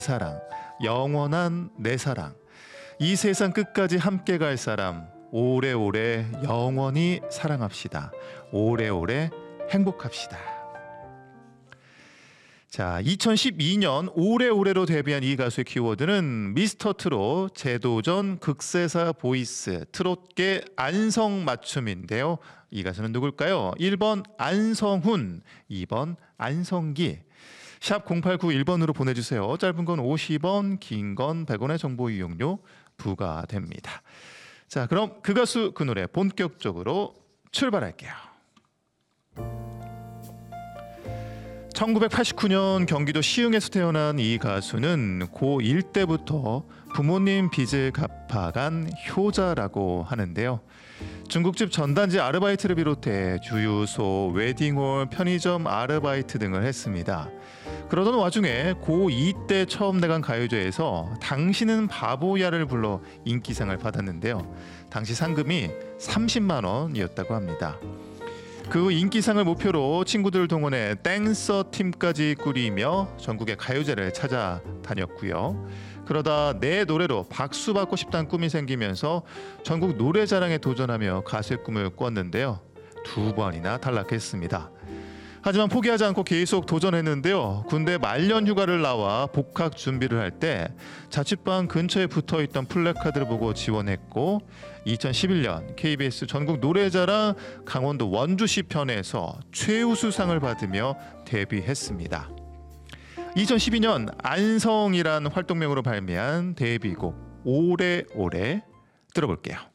사랑, 영원한 내 사랑, 이 세상 끝까지 함께 갈 사람, 오래오래 영원히 사랑합시다. 오래오래 행복합시다. 자, 2012년 오래오래로 데뷔한 이 가수의 키워드는 미스터 트롯, 재도전, 극세사 보이스, 트롯계 안성맞춤인데요. 이 가수는 누굴까요? 1번 안성훈, 2번 안성기. 샵 0891번으로 보내주세요. 짧은 건 50원, 긴 건 100원의 정보 이용료 부과됩니다. 자, 그럼 그 가수 그 노래 본격적으로 출발할게요. 1989년 경기도 시흥에서 태어난 이 가수는 고1 때부터 부모님 빚을 갚아간 효자라고 하는데요. 중국집 전단지 아르바이트를 비롯해 주유소, 웨딩홀, 편의점 아르바이트 등을 했습니다. 그러던 와중에 고2 때 처음 나간 가요제에서 당신은 바보야를 불러 인기상을 받았는데요. 당시 상금이 30만 원이었다고 합니다. 그 인기상을 목표로 친구들 동원해 댄서 팀까지 꾸리며 전국의 가요제를 찾아다녔고요. 그러다 내 노래로 박수 받고 싶다는 꿈이 생기면서 전국 노래자랑에 도전하며 가수의 꿈을 꿨는데요. 2번이나 탈락했습니다. 하지만 포기하지 않고 계속 도전했는데요. 군대 말년 휴가를 나와 복학 준비를 할 때 자취방 근처에 붙어있던 플래카드를 보고 지원했고 2011년 KBS 전국 노래자랑 강원도 원주시 편에서 최우수상을 받으며 데뷔했습니다. 2012년 안성이란 활동명으로 발매한 데뷔곡 오래오래 들어볼게요.